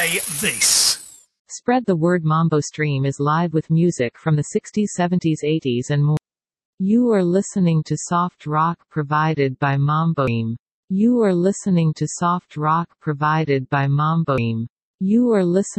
Play this. Spread the word. Mambo Stream is live with music from the 60s, 70s, 80s and more. You are listening to soft rock provided by Mambo Stream. You are listening to soft rock provided by Mambo Stream. You are listening